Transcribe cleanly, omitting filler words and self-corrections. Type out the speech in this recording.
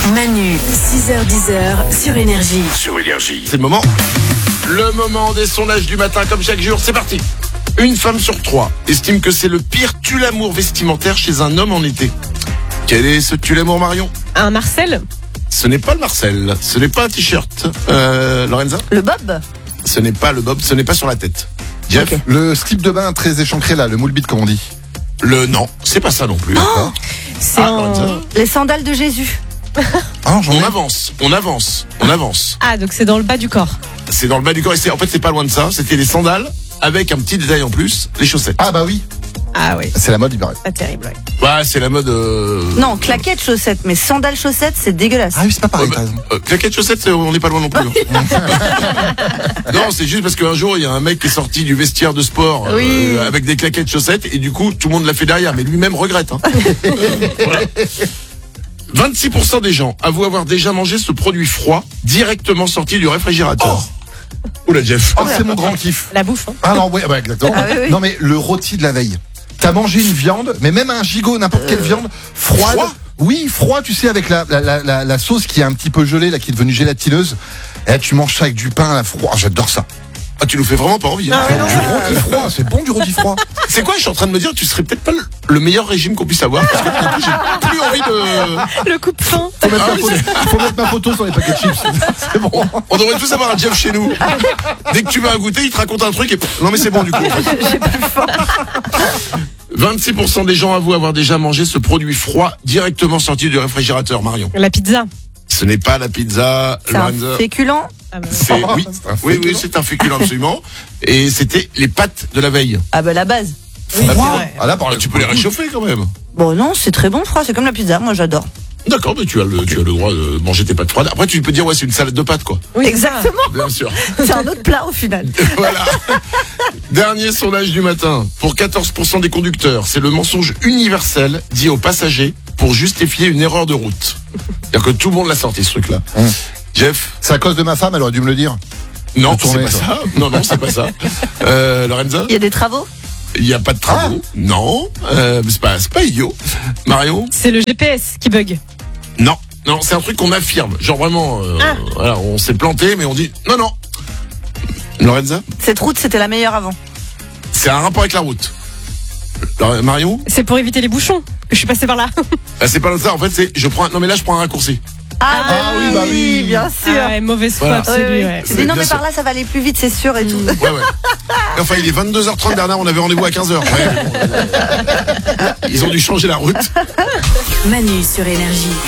Manu, 6h10 sur Énergie. C'est le moment des sondages du matin, comme chaque jour. C'est parti. Une femme sur 3 estime que c'est le pire tue-l'amour vestimentaire chez un homme en été. Quel est ce tue-l'amour, Marion? Un Marcel? Ce n'est pas le Marcel, ce n'est pas un t-shirt. Lorenza? Le bob? Ce n'est pas le bob, ce n'est pas sur la tête. Jeff? Okay. Le slip de bain très échancré là, le moule bite comme on dit. Non, c'est pas ça non plus. C'est Lorenza? Les sandales de Jésus. Ah, j'en ai. On avance. Ah, donc c'est dans le bas du corps. C'est dans le bas du corps et en fait c'est pas loin de ça. C'était les sandales avec un petit détail en plus, les chaussettes. Ah bah oui, Ah oui, c'est la mode, il paraît. pas terrible, ouais. Ouais, c'est la mode. Non, claquettes chaussettes, mais sandales chaussettes, c'est dégueulasse. Ah oui, c'est pas pareil, t'as raison. Claquettes chaussettes, on n'est pas loin non plus. Non, c'est juste parce qu'un jour il y a un mec qui est sorti du vestiaire de sport Oui. avec des claquettes chaussettes et du coup tout le monde l'a fait derrière, mais lui-même regrette. Voilà. 26% des gens avouent avoir déjà mangé ce produit froid directement sorti du réfrigérateur. Oula Jeff. Oh, c'est mon grand kiff. La bouffe, hein. Ah non, ouais, exactement. Ah oui. Non mais le rôti de la veille. T'as mangé une viande, mais même un gigot, n'importe quelle viande, froide. Froid Oui, froid, tu sais, avec la sauce qui est un petit peu gelée, là, qui est devenue gélatineuse. Et là, tu manges ça avec du pain, là, froid. J'adore ça. Ah, tu nous fais vraiment pas envie. Hein. Du rôti froid, c'est bon du rôti froid. C'est quoi? Je suis en train de me dire, tu serais peut-être pas le meilleur régime qu'on puisse avoir parce que du coup, j'ai plus envie de. Le coupe-fin. Faut mettre ma photo sur les paquets de chips. C'est bon. On devrait tous avoir un Jeff chez nous. Dès que tu vas goûter, il te raconte un truc et non mais c'est bon du coup. En fait. J'ai plus faim. 26% des gens avouent avoir déjà mangé ce produit froid directement sorti du réfrigérateur. Marion. La pizza. Ce n'est pas la pizza. C'est un Lorenza. féculent. Ah bah. C'est oui, C'est un oui, féculent. c'est un féculent absolument. Et c'était les pâtes de la veille. Ah bah la base. Froid. Ah là, par Ah, tu peux les réchauffer quand même. Bon non, c'est très bon froid, c'est comme la pizza, moi j'adore. D'accord, mais tu as le droit de manger tes pâtes froides. Après, tu peux dire ouais, c'est une salade de pâtes quoi. Oui, Exactement. Bien sûr. C'est un autre plat au final. Voilà. Dernier sondage du matin. Pour 14% des conducteurs, c'est le mensonge universel dit aux passagers pour justifier une erreur de route. C'est-à-dire que tout le monde l'a sorti ce truc-là. Jeff? C'est à cause de ma femme, elle aurait dû me le dire. Non, Faut c'est tourner, pas ça. ça. Non, c'est pas ça. Lorenza? Il y a des travaux? Il n'y a pas de travaux. Non. C'est pas idiot. Marion? C'est le GPS qui bug. Non, c'est un truc qu'on affirme. Genre vraiment, voilà, on s'est planté, mais on dit non. Lorenza? Cette route, c'était la meilleure avant. C'est un rapport avec la route. Marion? C'est pour éviter les bouchons. Je suis passée par là. C'est pas ça. En fait, c'est je prends un raccourci. Ah, bah oui. bien sûr. Ah ouais, mauvaise foi Voilà. absolue, Oui, oui. ouais. Tu dis non bien mais par sûr. là ça va aller plus vite, c'est sûr et tout. Ouais. Enfin, il est 22h30 Bernard, on avait rendez-vous à 15h. Ouais. Ils ont dû changer la route. Manu sur Énergie.